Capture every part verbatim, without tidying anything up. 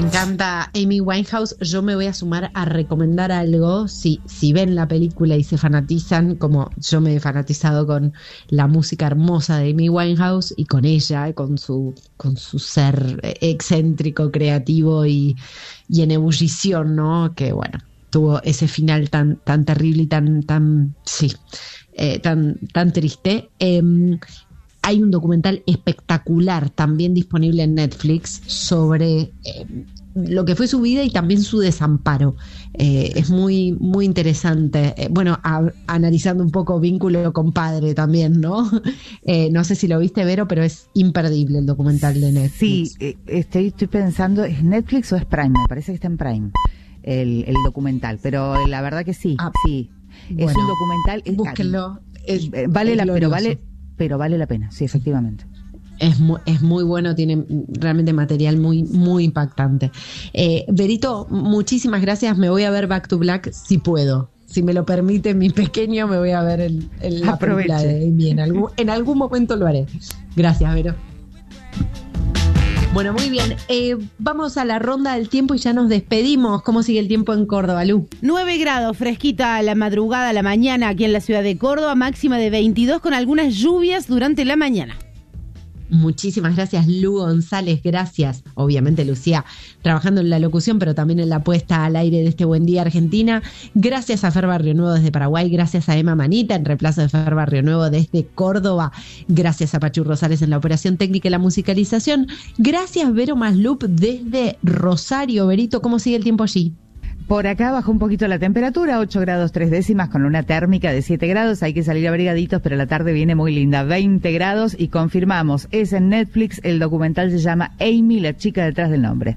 encanta Amy Winehouse. Yo me voy a sumar a recomendar algo. Si, si ven la película y se fanatizan, como yo me he fanatizado con la música hermosa de Amy Winehouse y con ella, con su, con su ser excéntrico, creativo y, y en ebullición, ¿no? Que bueno, tuvo ese final tan, tan terrible y tan, tan, sí, eh, tan, tan triste. Eh, Hay un documental espectacular también disponible en Netflix sobre eh, lo que fue su vida y también su desamparo. Eh, es muy, muy interesante. Eh, bueno, a, analizando un poco vínculo con padre también, ¿no? Eh, no sé si lo viste, Vero, pero es imperdible el documental de Netflix. Sí, eh, estoy, estoy pensando, ¿es Netflix o es Prime? Me parece que está en Prime el, el documental, pero la verdad que sí, ah, sí. Es bueno, un documental. Búsquenlo. Es, eh, vale es la, glorioso. pero vale... pero vale la pena, sí, efectivamente. Es muy, es muy bueno, tiene realmente material muy, muy impactante. Eh, Verito, muchísimas gracias. Me voy a ver Back to Black si puedo. Si me lo permite mi pequeño, me voy a ver el, el, la película de Amy. En algún, en algún momento lo haré. Gracias, Vero. Bueno, muy bien. Eh, vamos a la ronda del tiempo y ya nos despedimos. ¿Cómo sigue el tiempo en Córdoba, Lu? nueve grados, fresquita a la madrugada, a la mañana aquí en la ciudad de Córdoba, máxima de veintidós con algunas lluvias durante la mañana. Muchísimas gracias, Lu González, gracias. Obviamente, Lucía, trabajando en la locución, pero también en la puesta al aire de este Buen Día Argentina. Gracias a Fer Barrio Nuevo desde Paraguay, gracias a Emma Manita en reemplazo de Fer Barrio Nuevo desde Córdoba, gracias a Pachu Rosales en la operación técnica y la musicalización. Gracias, Vero Maslup desde Rosario. Verito, ¿cómo sigue el tiempo allí? Por acá bajó un poquito la temperatura, ocho grados tres décimas con una térmica de siete grados. Hay que salir abrigaditos, pero la tarde viene muy linda, veinte grados y confirmamos, es en Netflix, el documental se llama Amy, la chica detrás del nombre.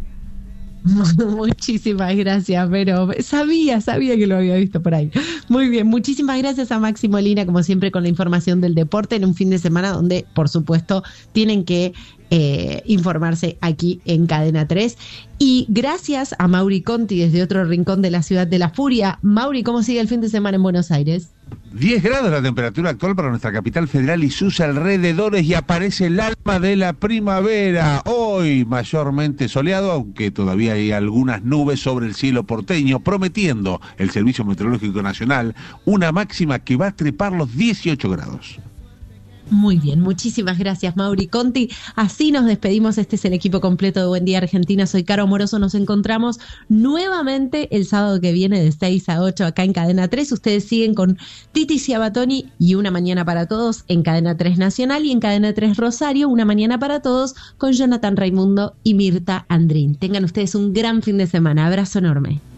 Muchísimas gracias, pero sabía, sabía que lo había visto por ahí. Muy bien, muchísimas gracias a Maxi Molina, como siempre, con la información del deporte en un fin de semana donde, por supuesto, tienen que eh, informarse aquí en Cadena tres. Y gracias a Mauri Conti desde otro rincón de la ciudad de la furia. Mauri, ¿cómo sigue el fin de semana en Buenos Aires? diez grados la temperatura actual para nuestra capital federal y sus alrededores, y aparece el alma de la primavera. Hoy mayormente soleado, aunque todavía hay algunas nubes sobre el cielo porteño, prometiendo el Servicio Meteorológico Nacional una máxima que va a trepar los dieciocho grados. Muy bien, muchísimas gracias, Mauri Conti. Así nos despedimos. Este es el equipo completo de Buen Día Argentina. Soy Caro Moroso. Nos encontramos nuevamente el sábado que viene de seis a ocho acá en Cadena tres. Ustedes siguen con Titi Ciabatoni y Una Mañana para Todos en Cadena tres Nacional, y en Cadena tres Rosario, Una Mañana para Todos con Jonathan Raimundo y Mirta Andrín. Tengan ustedes un gran fin de semana. Abrazo enorme.